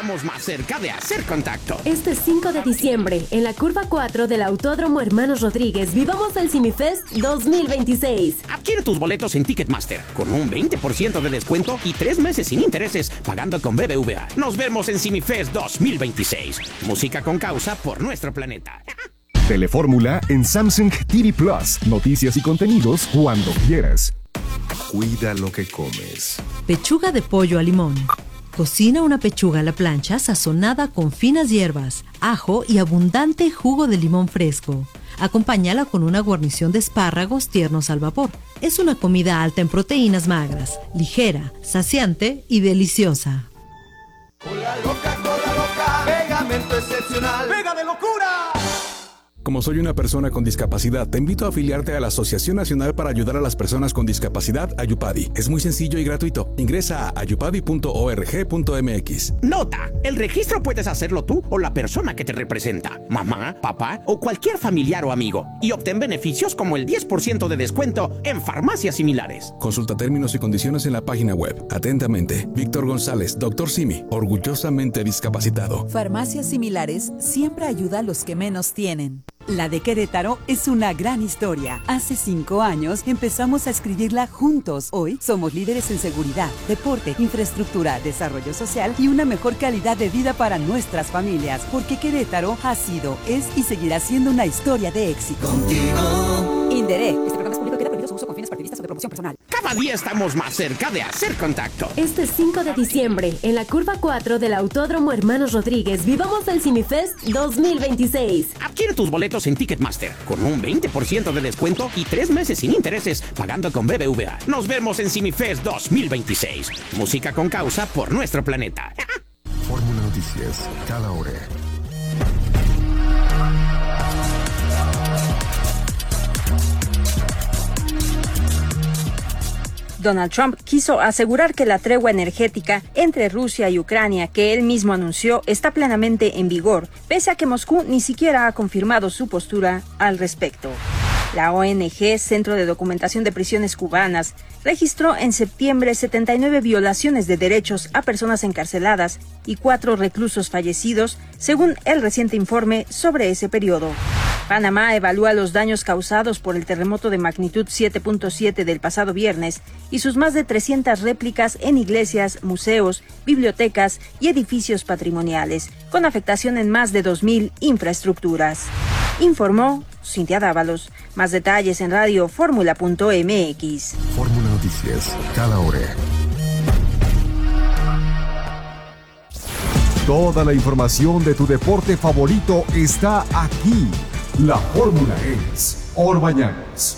estamos más cerca de hacer contacto. Este 5 de diciembre, en la curva 4 del Autódromo Hermanos Rodríguez, vivamos el CineFest 2026. Adquiere tus boletos en Ticketmaster con un 20% de descuento y 3 meses sin intereses pagando con BBVA. Nos vemos en CineFest 2026. Música con causa por nuestro planeta. Telefórmula en Samsung TV Plus. Noticias y contenidos cuando quieras. Cuida lo que comes. Pechuga de pollo a limón. Cocina una pechuga a la plancha sazonada con finas hierbas, ajo y abundante jugo de limón fresco. Acompáñala con una guarnición de espárragos tiernos al vapor. Es una comida alta en proteínas magras, ligera, saciante y deliciosa. Cola loca, pegamento excepcional, pega de locura. Como soy una persona con discapacidad, te invito a afiliarte a la Asociación Nacional para Ayudar a las Personas con Discapacidad, Ayupadi. Es muy sencillo y gratuito. Ingresa a ayupadi.org.mx. Nota: el registro puedes hacerlo tú o la persona que te representa, mamá, papá o cualquier familiar o amigo, y obtén beneficios como el 10% de descuento en farmacias similares. Consulta términos y condiciones en la página web. Atentamente, Víctor González, Dr. Simi, orgullosamente discapacitado. Farmacias Similares siempre ayuda a los que menos tienen. La de Querétaro es una gran historia. Hace 5 años empezamos a escribirla juntos. Hoy somos líderes en seguridad, deporte, infraestructura, desarrollo social y una mejor calidad de vida para nuestras familias. Porque Querétaro ha sido, es y seguirá siendo una historia de éxito. Contigo. Inderec. Este programa es público y queda prohibido su uso con fines partidistas o de promoción personal. Cada día estamos más cerca de hacer contacto. Este 5 de diciembre, en la curva 4 del Autódromo Hermanos Rodríguez, vivamos el CineFest 2026. Adquiere tus boletos en Ticketmaster con un 20% de descuento y 3 meses sin intereses pagando con BBVA. Nos vemos en CineFest 2026. Música con causa por nuestro planeta. Fórmula Noticias, cada hora. Donald Trump quiso asegurar que la tregua energética entre Rusia y Ucrania que él mismo anunció está plenamente en vigor, pese a que Moscú ni siquiera ha confirmado su postura al respecto. La ONG Centro de Documentación de Prisiones Cubanas registró en septiembre 79 violaciones de derechos a personas encarceladas y 4 reclusos fallecidos, según el reciente informe sobre ese periodo. Panamá evalúa los daños causados por el terremoto de magnitud 7.7 del pasado viernes y sus más de 300 réplicas en iglesias, museos, bibliotecas y edificios patrimoniales, con afectación en más de 2.000 infraestructuras. Informó Cintia Dávalos. Más detalles en radioformula.mx. Fórmula Noticias, cada hora. Toda la información de tu deporte favorito está aquí. La fórmula es Orbañanos.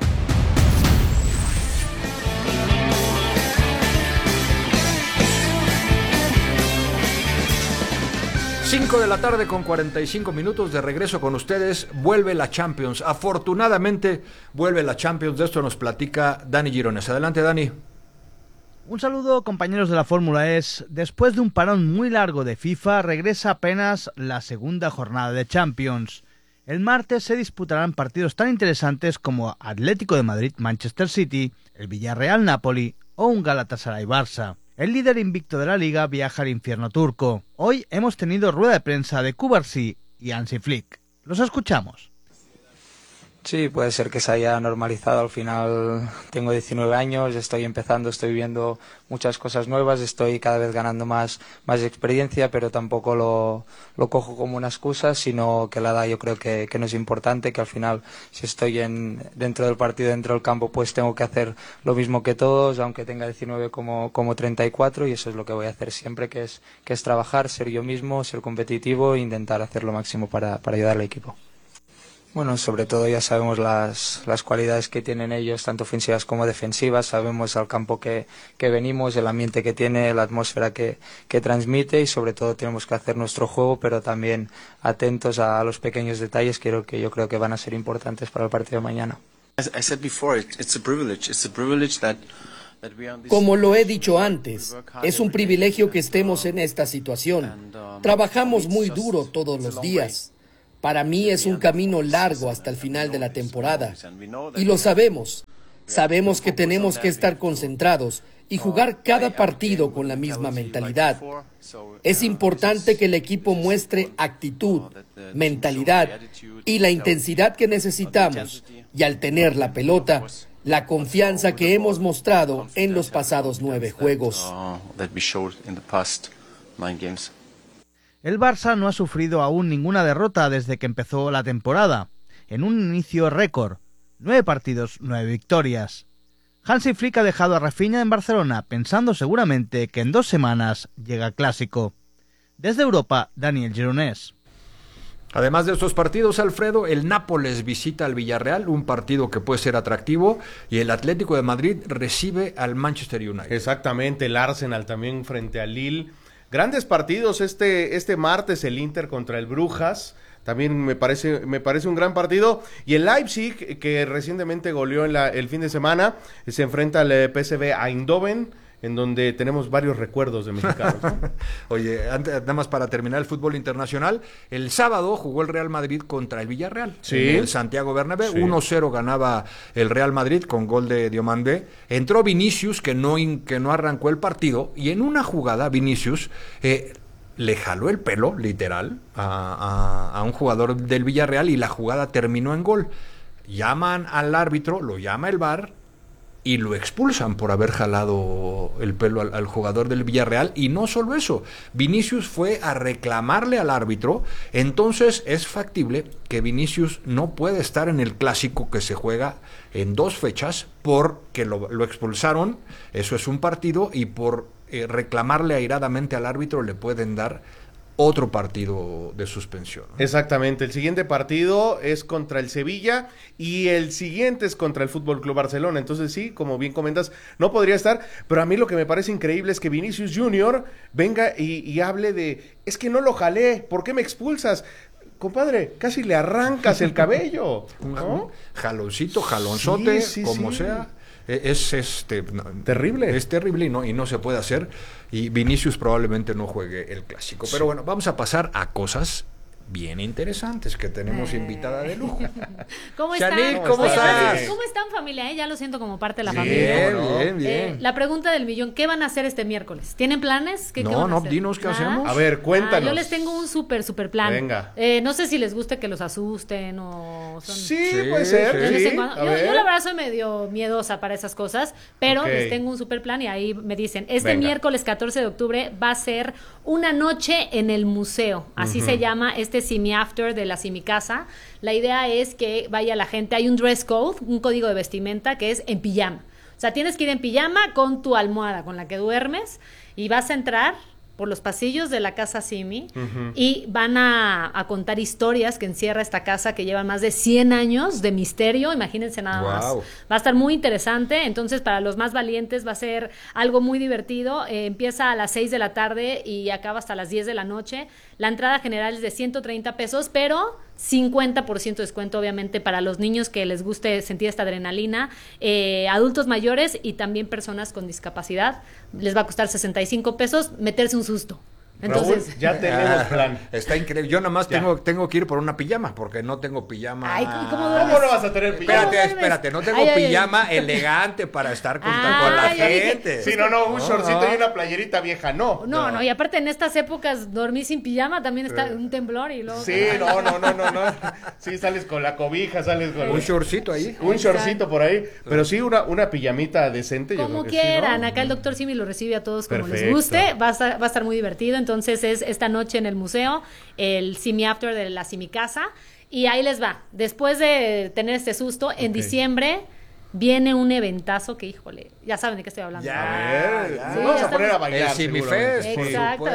Cinco de la tarde con 45 minutos de regreso con ustedes. Vuelve la Champions. Afortunadamente vuelve la Champions. De esto nos platica Dani Girones. Adelante, Dani. Un saludo, compañeros de la Fórmula E. Después de un parón muy largo de FIFA, regresa apenas la segunda jornada de Champions. El martes se disputarán partidos tan interesantes como Atlético de Madrid-Manchester City, el Villarreal-Napoli o un Galatasaray-Barça. El líder invicto de la liga viaja al infierno turco. Hoy hemos tenido rueda de prensa de Cubarsí y Hansi Flick. Los escuchamos. Sí, puede ser que se haya normalizado. Al final tengo 19 años, estoy empezando, estoy viviendo muchas cosas nuevas, estoy cada vez ganando más experiencia, pero tampoco lo cojo como una excusa, sino que la edad yo creo que no es importante, que al final si estoy dentro del partido, dentro del campo, pues tengo que hacer lo mismo que todos, aunque tenga 19 como 34, y eso es lo que voy a hacer siempre, que es trabajar, ser yo mismo, ser competitivo e intentar hacer lo máximo para ayudar al equipo. Bueno, sobre todo ya sabemos las cualidades que tienen ellos, tanto ofensivas como defensivas, sabemos al campo que venimos, el ambiente que tiene, la atmósfera que transmite, y sobre todo tenemos que hacer nuestro juego, pero también atentos a los pequeños detalles que yo creo que van a ser importantes para el partido de mañana. Como lo he dicho antes, es un privilegio que estemos en esta situación. Trabajamos muy duro todos los días. Para mí es un camino largo hasta el final de la temporada, y lo sabemos. Sabemos que tenemos que estar concentrados y jugar cada partido con la misma mentalidad. Es importante que el equipo muestre actitud, mentalidad y la intensidad que necesitamos, y al tener la pelota, la confianza que hemos mostrado en los pasados 9 juegos. El Barça no ha sufrido aún ninguna derrota desde que empezó la temporada, en un inicio récord, 9 partidos, 9 victorias. Hansi Flick ha dejado a Rafinha en Barcelona, pensando seguramente que en 2 semanas llega el Clásico. Desde Europa, Daniel Gironès. Además de estos partidos, Alfredo, el Nápoles visita al Villarreal, un partido que puede ser atractivo, y el Atlético de Madrid recibe al Manchester United. Exactamente, el Arsenal también frente al Lille. Grandes partidos este martes, el Inter contra el Brujas. También me parece un gran partido. Y el Leipzig, que recientemente goleó el fin de semana, se enfrenta al PSV Eindhoven, en donde tenemos varios recuerdos de mexicanos, ¿no? Oye, nada más para terminar el fútbol internacional, el sábado jugó el Real Madrid contra el Villarreal, sí, en el Santiago Bernabéu, sí. 1-0 ganaba el Real Madrid con gol de Diomandé. Entró Vinicius, que no arrancó el partido, y en una jugada Vinicius le jaló el pelo, literal, a un jugador del Villarreal, y la jugada terminó en gol. Llaman al árbitro, lo llama el VAR, y lo expulsan por haber jalado el pelo al jugador del Villarreal. Y no solo eso, Vinicius fue a reclamarle al árbitro. Entonces es factible que Vinicius no pueda estar en el Clásico, que se juega en 2 fechas, porque lo expulsaron, eso es un partido, y por reclamarle airadamente al árbitro le pueden dar otro partido de suspensión, ¿no? Exactamente, el siguiente partido es contra el Sevilla y el siguiente es contra el Fútbol Club Barcelona. Entonces sí, como bien comentas, no podría estar, pero a mí lo que me parece increíble es que Vinicius Junior venga y hable de, es que no lo jalé, ¿por qué me expulsas? Compadre, casi le arrancas el cabello, ¿no? Jaloncito, jalonzote, como sea. Es terrible. Es terrible y no se puede hacer. Y Vinicius probablemente no juegue el Clásico. Pero bueno, vamos a pasar a cosas bien interesantes que tenemos invitada de lujo. ¿Cómo Chanel, están? ¿cómo estás? ¿Cómo están, familia? Ya lo siento como parte de la familia. Bien. La pregunta del millón, ¿qué van a hacer este miércoles? ¿Tienen planes? ¿Qué van a hacer? Dinos qué hacemos. A ver, cuéntanos. Yo les tengo un super plan. Venga. No sé si les gusta que los asusten o... Sí, puede ser. Sí. Sí. Yo la verdad soy medio miedosa para esas cosas, pero les tengo un super plan y ahí me dicen, miércoles 14 de octubre va a ser una noche en el museo. Así se llama este Simi After de la Simi Casa. La idea es que vaya la gente, hay un dress code, un código de vestimenta que es en pijama. O sea, tienes que ir en pijama con tu almohada con la que duermes y vas a entrar por los pasillos de la casa Simi y van a contar historias que encierra esta casa que lleva más de 100 años de misterio, imagínense nada más. Va a estar muy interesante, entonces para los más valientes va a ser algo muy divertido. Empieza a las 6 de la tarde y acaba hasta las 10 de la noche. La entrada general es de 130 pesos, pero 50% descuento obviamente para los niños que les guste sentir esta adrenalina, adultos mayores y también personas con discapacidad. Les va a costar 65 pesos meterse un susto. Entonces, Raúl, ya tenemos plan. Está increíble. Yo nada más tengo que ir por una pijama porque no tengo pijama. Ay, ¿cómo duermes? ¿Cómo no vas a tener pijama? Espérate, no tengo pijama elegante para estar con la gente. Sí, un shortcito y una playerita vieja, no. No, y aparte en estas épocas dormir sin pijama también está un temblor y luego... Sí, no. Sí, sales con la cobija, sales con... Un shortcito ahí. Un shortcito por ahí. Pero sí, una pijamita decente. Como yo creo que quieran, sí, ¿no? Acá el doctor Simi lo recibe a todos como Perfecto. les guste. Va a estar muy divertido. Entonces es esta noche en el museo, el Simi After de la Simi Casa. Y ahí les va. Después de tener este susto, en diciembre viene un eventazo que, híjole, ya saben de qué estoy hablando. Vamos a poner a bailar. El Simi Fest. Exacto.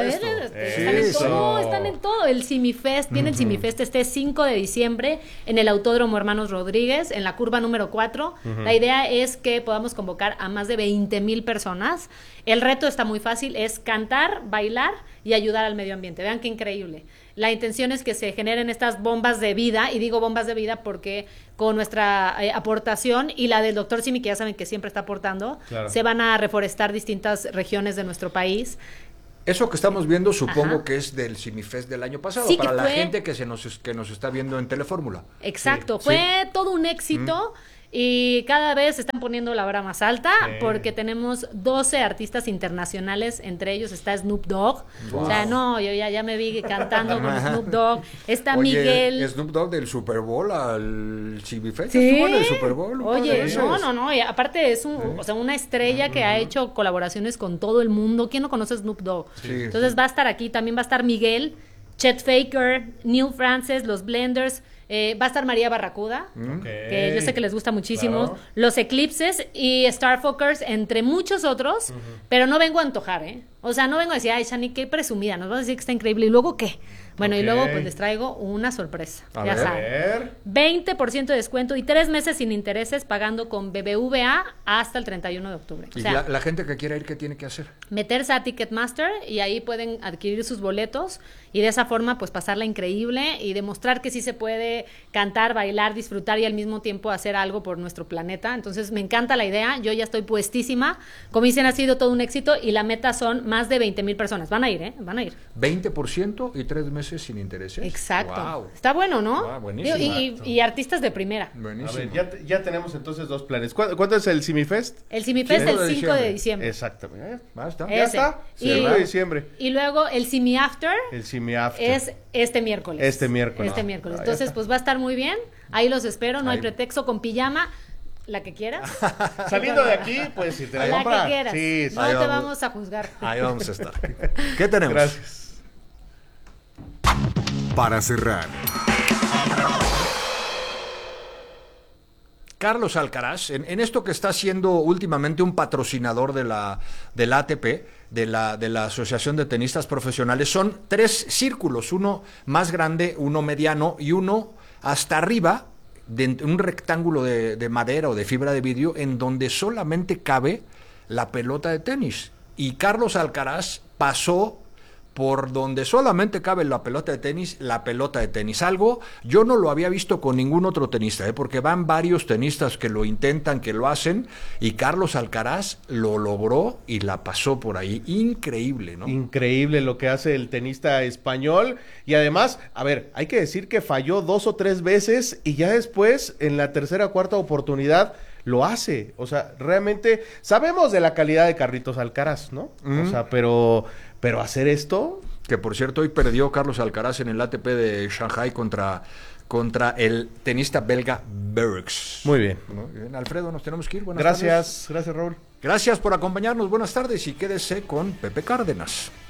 Están en todo. El Simi Fest, viene el Simi Fest este 5 de diciembre en el Autódromo Hermanos Rodríguez, en la curva número 4. La idea es que podamos convocar a más de 20,000 personas. El reto está muy fácil, es cantar, bailar y ayudar al medio ambiente. Vean qué increíble. La intención es que se generen estas bombas de vida, y digo bombas de vida porque con nuestra aportación y la del doctor Simi, que ya saben que siempre está aportando, se van a reforestar distintas regiones de nuestro país. Eso que estamos viendo supongo que es del Simifest del año pasado, sí, para la gente que nos está viendo en Telefórmula. Exacto, fue todo un éxito. Y cada vez se están poniendo la vara más alta porque tenemos 12 artistas internacionales, entre ellos está Snoop Dogg. Wow. O sea, no, yo ya me vi cantando con Snoop Dogg. Está Miguel. Snoop Dogg del Super Bowl al CBFest. Sí. Estuvo en el Super Bowl. Oye, no. Y aparte es una estrella que ha hecho colaboraciones con todo el mundo. ¿Quién no conoce a Snoop Dogg? Sí, entonces va a estar aquí. También va a estar Miguel, Chet Faker, Neil Francis, los Blenders. Va a estar María Barracuda, que yo sé que les gusta muchísimo, claro. Los Eclipses y Starfuckers, entre muchos otros, pero no vengo a antojar, ¿eh? O sea, no vengo a decir, ay, Shani, qué presumida, nos vas a decir que está increíble, ¿y luego qué? Bueno, y luego pues les traigo una sorpresa, ya saben. 20% de descuento y 3 meses sin intereses pagando con BBVA hasta el 31 de octubre. Y o sea, la gente que quiera ir, ¿qué tiene que hacer? Meterse a Ticketmaster y ahí pueden adquirir sus boletos y de esa forma pues pasarla increíble y demostrar que sí se puede cantar, bailar, disfrutar y al mismo tiempo hacer algo por nuestro planeta. Entonces me encanta la idea, yo ya estoy puestísima. Como dicen, ha sido todo un éxito y la meta son más de 20,000 personas. Van a ir, van a ir. 20% y 3 meses sin intereses. Exacto. Wow. Está bueno, ¿no? Wow, buenísimo. Y artistas de primera. Buenísimo. A ver, ya tenemos entonces 2 planes. ¿Cuándo es el Simifest? El Simifest el 5 de diciembre. Exactamente. Ya está. 5 de diciembre. Y luego el Simi After. El Simi After. Es este miércoles. Entonces, pues va a estar muy bien. Ahí los espero. No hay pretexto, con pijama. La que quieras. Saliendo de aquí, pues irte a comprar. La que quieras. Sí, no te vamos a juzgar. Ahí vamos a estar. ¿Qué tenemos? Gracias. Para cerrar, Carlos Alcaraz, en esto que está siendo últimamente un patrocinador de la ATP, de la Asociación de Tenistas Profesionales, son 3 círculos, uno más grande, uno mediano y uno hasta arriba, de un rectángulo de madera o de fibra de vidrio, en donde solamente cabe la pelota de tenis. Y Carlos Alcaraz pasó por donde solamente cabe la pelota de tenis. Algo yo no lo había visto con ningún otro tenista, porque van varios tenistas que lo intentan, que lo hacen, y Carlos Alcaraz lo logró y la pasó por ahí. Increíble, ¿no? Increíble lo que hace el tenista español, y además, a ver, hay que decir que falló 2 o 3 veces, y ya después, en la tercera o cuarta oportunidad, lo hace. O sea, realmente sabemos de la calidad de Carlitos Alcaraz, ¿no? O sea, pero hacer esto... Que por cierto, hoy perdió Carlos Alcaraz en el ATP de Shanghai contra el tenista belga Bergs. Muy bien. Bien, Alfredo, nos tenemos que ir. Buenas tardes. Gracias, Raúl. Gracias por acompañarnos. Buenas tardes y quédese con Pepe Cárdenas.